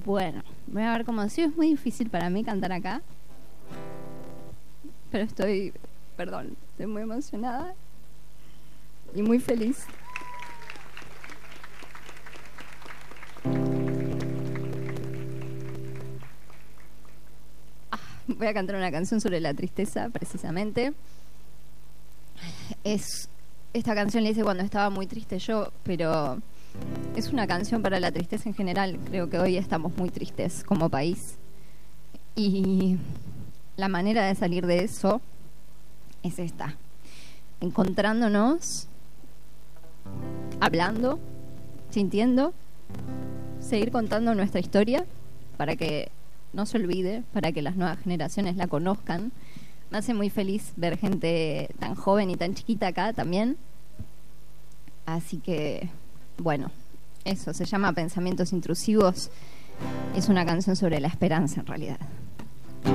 Bueno, voy a ver cómo ha sido. Es muy difícil para mí cantar acá. Pero estoy muy emocionada y muy feliz. Voy a cantar una canción sobre la tristeza, precisamente. Esta canción la hice cuando estaba muy triste yo, pero es una canción para la tristeza en general. Creo que hoy estamos muy tristes como país. Y la manera de salir de eso es esta: encontrándonos, hablando, sintiendo, seguir contando nuestra historia para que no se olvide, para que las nuevas generaciones la conozcan. Me hace muy feliz ver gente tan joven y tan chiquita acá también. Así que, bueno, eso se llama Pensamientos Intrusivos. Es una canción sobre la esperanza en realidad.